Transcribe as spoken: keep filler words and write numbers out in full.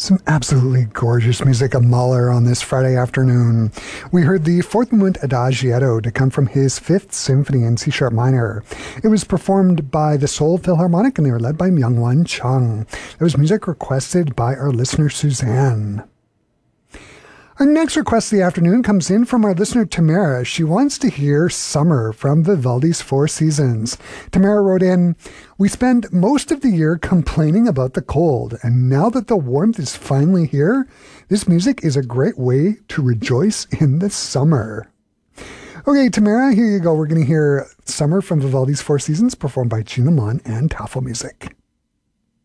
Some absolutely gorgeous music of Mahler on this Friday afternoon. We heard the Fourth Movement Adagietto to come from his Fifth Symphony in C-sharp minor. It was performed by the Seoul Philharmonic and they were led by Myung-Won Chung. It was music requested by our listener Suzanne. Our next request of the afternoon comes in from our listener Tamara. She wants to hear Summer from Vivaldi's Four Seasons. Tamara wrote in, "We spend most of the year complaining about the cold, and now that the warmth is finally here, this music is a great way to rejoice in the summer." Okay, Tamara, here you go. We're going to hear Summer from Vivaldi's Four Seasons performed by Gina Mon and Tafelmusik.